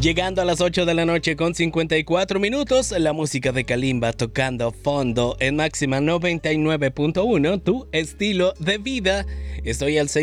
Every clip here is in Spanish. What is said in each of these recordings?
Llegando a las 8 de la noche con 54 minutos, la música de Kalimba tocando fondo en máxima 99.1, tu estilo de vida. Estoy al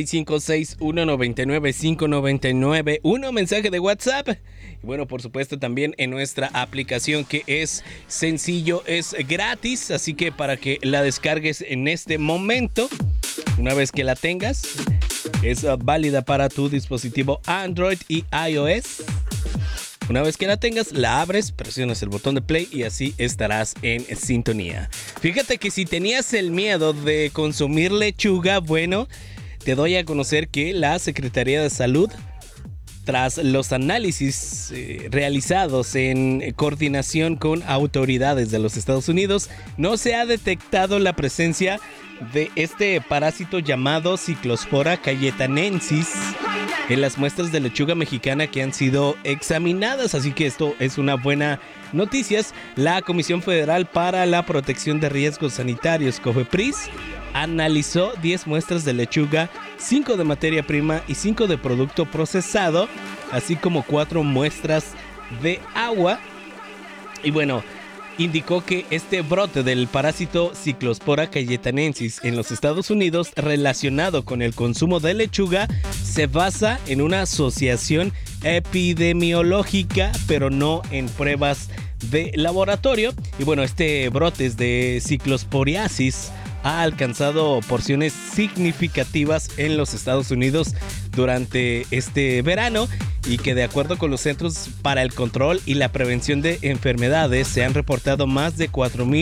656-199-599, mensaje de WhatsApp. Y bueno, por supuesto también en nuestra aplicación que es sencillo, es gratis, así que para que la descargues en este momento, una vez que la tengas, es válida para tu dispositivo Android y iOS. Una vez que la tengas, la abres, presionas el botón de play y así estarás en sintonía. Fíjate que si tenías el miedo de consumir lechuga, bueno, te doy a conocer que la Secretaría de Salud, tras los análisis realizados en coordinación con autoridades de los Estados Unidos, no se ha detectado la presencia de este parásito llamado Cyclospora cayetanensis en las muestras de lechuga mexicana que han sido examinadas, así que esto es una buena noticia. La Comisión Federal para la Protección de Riesgos Sanitarios, COFEPRIS, analizó 10 muestras de lechuga, 5 de materia prima y 5 de producto procesado, así como 4 muestras de agua. Y bueno, indicó que este brote del parásito Cyclospora cayetanensis en los Estados Unidos relacionado con el consumo de lechuga se basa en una asociación epidemiológica, pero no en pruebas de laboratorio. Y bueno, este brote de ciclosporiasis ha alcanzado porciones significativas en los Estados Unidos durante este verano, y que de acuerdo con los Centros para el Control y la Prevención de Enfermedades se han reportado más de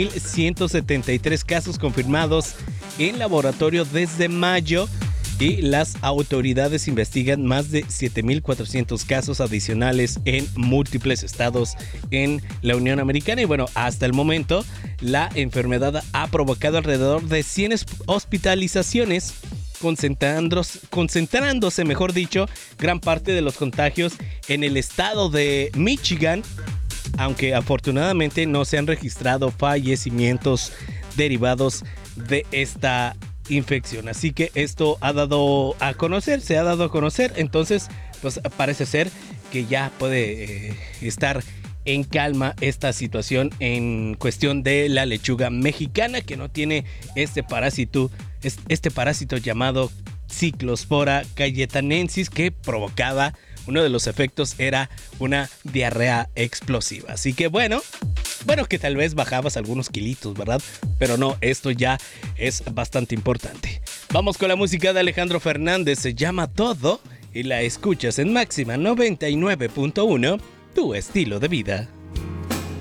4.173 casos confirmados en laboratorio desde mayo, y las autoridades investigan más de 7.400 casos adicionales en múltiples estados en la Unión Americana. Y bueno, hasta el momento la enfermedad ha provocado alrededor de 100 hospitalizaciones, concentrándose, mejor dicho, gran parte de los contagios en el estado de Michigan, aunque afortunadamente no se han registrado fallecimientos derivados de esta infección. Así que esto se ha dado a conocer, entonces pues parece ser que ya puede estar en calma esta situación en cuestión de la lechuga mexicana, que no tiene este parásito llamado Cyclospora cayetanensis, que provocaba, uno de los efectos era una diarrea explosiva. Así que bueno, que tal vez bajabas algunos kilitos, ¿verdad? Pero no, esto ya es bastante importante. Vamos con la música de Alejandro Fernández, se llama Todo, y la escuchas en máxima 99.1, tu estilo de vida.